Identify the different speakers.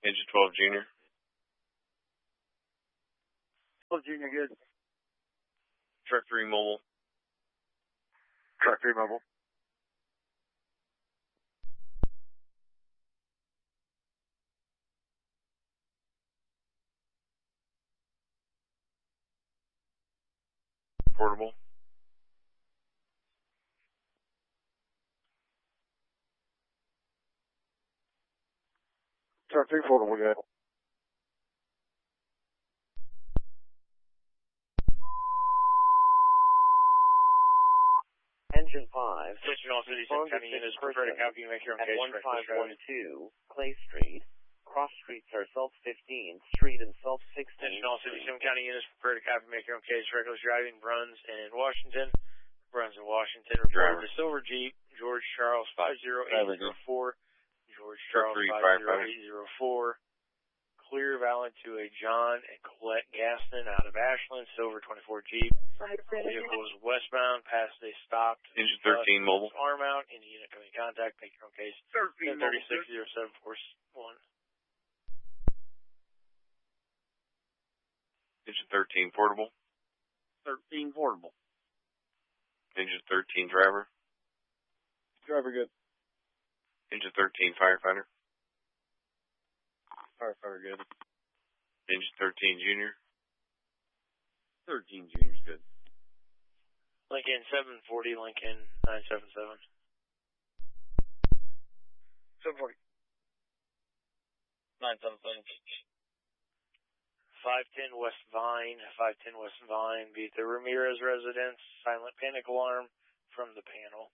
Speaker 1: Engine 12 Junior.
Speaker 2: 12 Junior, good.
Speaker 1: Truck 3 Mobile.
Speaker 2: Truck 3 Mobile.
Speaker 1: Portable.
Speaker 2: Truck 3 Portable, good.
Speaker 3: Engine 5.
Speaker 1: Attention all cities and county units, prefer to copy and make your own
Speaker 3: at
Speaker 1: case.
Speaker 3: 1512 Clay Street. Cross streets are South 15th Street and South 16th.
Speaker 1: Attention all cities and county units, prepare to copy and make your own case. Reckless driving, Bruns in Washington. Reported to Silver Jeep, George Charles 50804. George Charles 50804. Clear Valley to a John and Colette Gaston out of Ashland, Silver 24 Jeep. Vehicle is westbound past a stopped Engine 13 Mobile. Arm out. Any unit coming in contact, make your own case. 10360741. Engine 13 Portable.
Speaker 2: 13 Portable.
Speaker 1: Engine 13 Driver.
Speaker 2: Driver, good.
Speaker 1: Engine 13 Firefighter.
Speaker 2: Firefighter, good.
Speaker 1: Engine 13 Junior.
Speaker 2: 13 Junior's good.
Speaker 1: Lincoln 740, Lincoln 977.
Speaker 2: 740.
Speaker 1: 977. 510 West Vine, 510 West Vine, be at the Ramirez residence, silent panic alarm from the panel.